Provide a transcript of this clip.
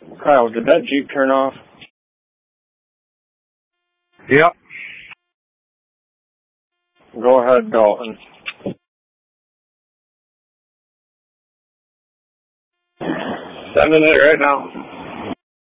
Kyle, did that Jeep turn off? Yep. Go ahead, Dalton. Sending it right now.